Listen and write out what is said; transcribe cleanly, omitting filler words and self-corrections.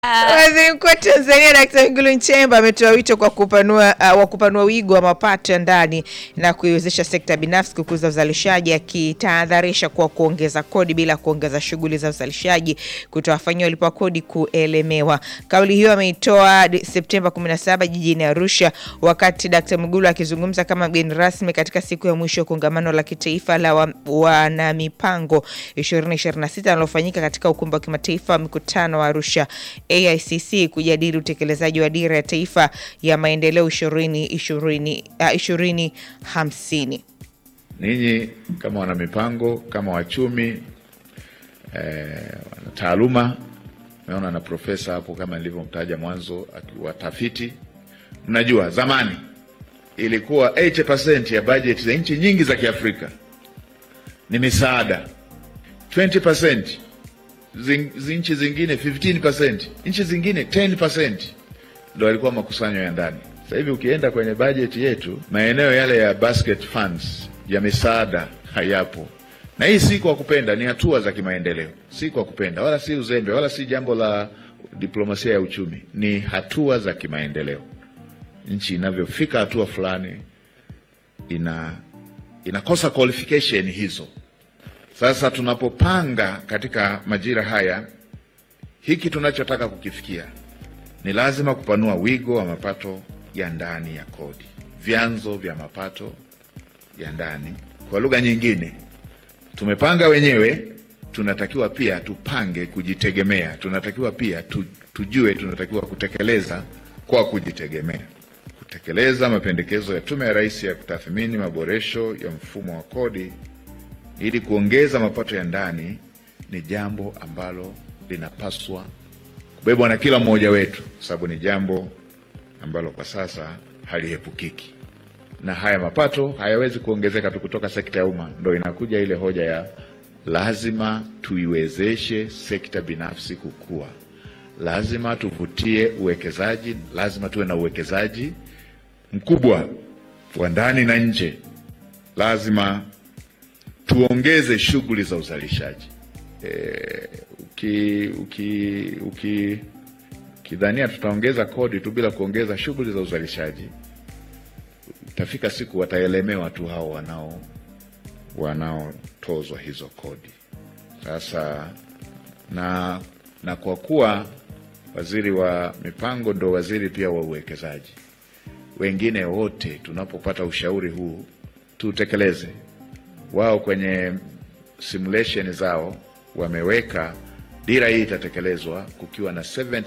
Waziri Mkuu wa Tanzania Dkt. Mwigulu Nchemba ametoa wito kwa kupanua wigo wa mapato ya ndani na kuiwezesha sekta binafsi kukuza uzalishaji, akitahadharisha kwa kuongeza kodi bila kuongeza shughuli za uzalishaji kutawafanyia walipa kodi kuelemewa. Kauli hiyo ameitoa Septemba 17 jijini Arusha wakati Dkt. Mwigulu akizungumza kama mgeni rasmi katika siku ya mwisho kongamano la kitaifa la wanamipango 2026 linalofanyika katika ukumbi wa kimataifa mikutano wa Arusha AICC kujadili utekelezaji wa dira ya taifa ya maendeleo 2050. Ninyi kama wana mipango, kama wachumi, taaluma, naona na profesa hapo kama nilivyomtaja mwanzo watafiti, mnajua zamani ilikuwa 80% ya budget za nchi nyingi za Kiafrika ni misaada, 20% nchi zingine 15%, nchi zingine 10% ndio walikuwa makusanyo ya ndani. Sasa hivi ukienda kwenye budget yetu, maeneo yale ya basket funds ya misaada hayapo. Na hii si kwa kupenda, ni hatua za kimaendeleo. Si kwa kupenda, wala si uzembe, wala si jambo la diplomasia ya uchumi. Ni hatua za kimaendeleo. Nchi inavyofika hatua fulani inakosa qualification hizo. Sasa tunapopanga katika majira haya, hiki tunachotaka kukifikia ni lazima kupanua wigo wa mapato ya ndani ya kodi, vyanzo vya mapato ya ndani. Kwa lugha nyingine, tumepanga wenyewe, tunatakiwa pia tupange kujitegemea. Tunatakiwa pia tujue tunatakiwa kutekeleza kwa kujitegemea. Kutekeleza mapendekezo ya Tume ya Rais ya kutathmini maboresho ya mfumo wa kodi ili kuongeza mapato ya ndani ni jambo ambalo linapaswa kubebwa na kila mmoja wetu, sababu ni jambo ambalo kwa sasa haliepukiki. Na haya mapato hayawezi kuongezeka tu kutoka sekta ya umma. Ndio inakuja ile hoja ya lazima tuiwezeshe sekta binafsi kukua. Lazima tuvutie uwekezaji, lazima tuwe na uwekezaji mkubwa wa ndani na nje. Lazima tuongeze shughuli za uzalishaji. Ukidhania tutaongeza kodi tu bila kuongeza shughuli za uzalishaji, itafika siku wataelemewa tu hao wanaotozwa hizo kodi. Sasa na kwa kuwa waziri wa mipango ndo waziri pia wa uwekezaji, wengine wote tunapopata ushauri huu tutekeleze. Wao kwenye simulation zao wameweka dira hii itatekelezwa kukiwa na